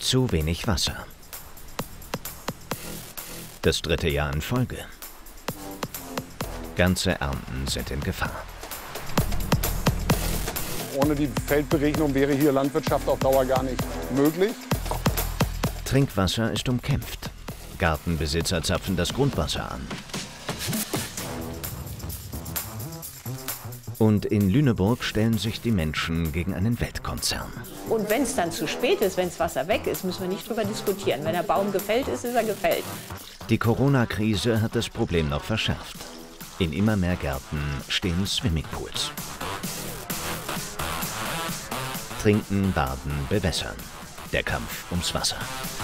Zu wenig Wasser. Das dritte Jahr in Folge. Ganze Ernten sind in Gefahr. Ohne die Feldberegnung wäre hier Landwirtschaft auf Dauer gar nicht möglich. Trinkwasser ist umkämpft. Gartenbesitzer zapfen das Grundwasser an. Und in Lüneburg stellen sich die Menschen gegen einen Weltkonzern. Und wenn es dann zu spät ist, wenn das Wasser weg ist, müssen wir nicht drüber diskutieren. Wenn der Baum gefällt ist, ist er gefällt. Die Corona-Krise hat das Problem noch verschärft. In immer mehr Gärten stehen Swimmingpools. Trinken, baden, bewässern. Der Kampf ums Wasser.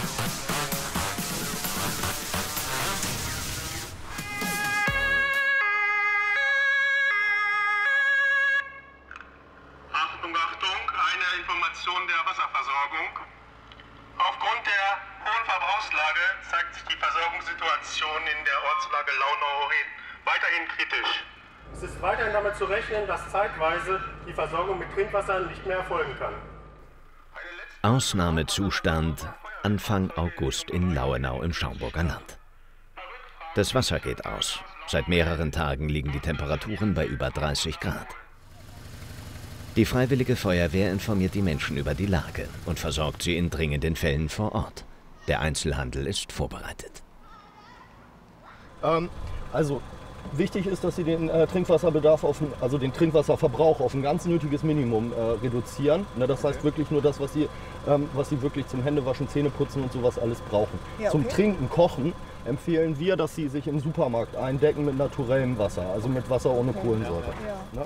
Achtung, eine Information der Wasserversorgung. Aufgrund der hohen Verbrauchslage zeigt sich die Versorgungssituation in der Ortslage Launau weiterhin kritisch. Es ist weiterhin damit zu rechnen, dass zeitweise die Versorgung mit Trinkwasser nicht mehr erfolgen kann. Ausnahmezustand Anfang August in Lauenau im Schaumburger Land. Das Wasser geht aus. Seit mehreren Tagen liegen die Temperaturen bei über 30 Grad. Die Freiwillige Feuerwehr informiert die Menschen über die Lage und versorgt sie in dringenden Fällen vor Ort. Der Einzelhandel ist vorbereitet. Wichtig ist, dass Sie den Trinkwasserbedarf, also den Trinkwasserverbrauch auf ein ganz nötiges Minimum reduzieren. Das heißt wirklich nur das, was Sie wirklich zum Händewaschen, Zähneputzen und sowas alles brauchen. Ja, okay. Zum Trinken, Kochen empfehlen wir, dass Sie sich im Supermarkt eindecken mit naturellem Wasser, also mit Wasser ohne Kohlensäure. Ja.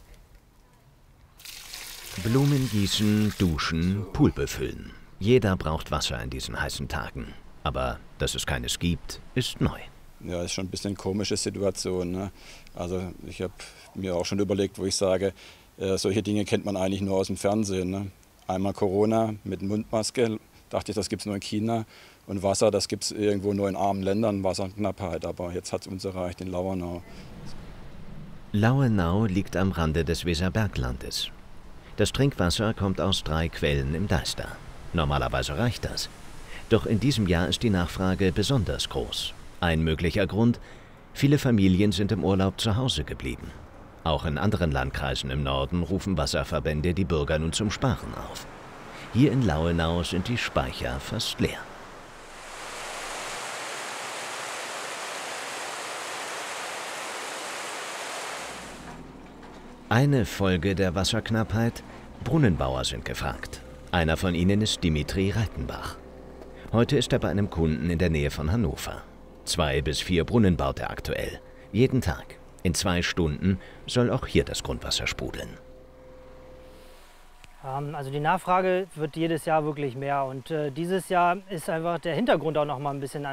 Blumen gießen, duschen, Pool befüllen. Jeder braucht Wasser in diesen heißen Tagen. Aber dass es keines gibt, ist neu. Ja, ist schon ein bisschen eine komische Situation, ne? Also ich habe mir auch schon überlegt, wo ich sage, solche Dinge kennt man eigentlich nur aus dem Fernsehen, ne? Einmal Corona mit Mundmaske, dachte ich, das gibt es nur in China. Und Wasser, das gibt es irgendwo nur in armen Ländern, Wasserknappheit. Aber jetzt hat es uns erreicht in Lauenau. Lauenau liegt am Rande des Weserberglandes. Das Trinkwasser kommt aus 3 Quellen im Deister. Normalerweise reicht das. Doch in diesem Jahr ist die Nachfrage besonders groß. Ein möglicher Grund: viele Familien sind im Urlaub zu Hause geblieben. Auch in anderen Landkreisen im Norden rufen Wasserverbände die Bürger nun zum Sparen auf. Hier in Lauenau sind die Speicher fast leer. Eine Folge der Wasserknappheit: Brunnenbauer sind gefragt. Einer von ihnen ist Dimitri Reitenbach. Heute ist er bei einem Kunden in der Nähe von Hannover. 2 bis 4 Brunnen baut er aktuell. Jeden Tag. In 2 Stunden soll auch hier das Grundwasser sprudeln. Also die Nachfrage wird jedes Jahr wirklich mehr. Und dieses Jahr ist einfach der Hintergrund auch noch mal ein bisschen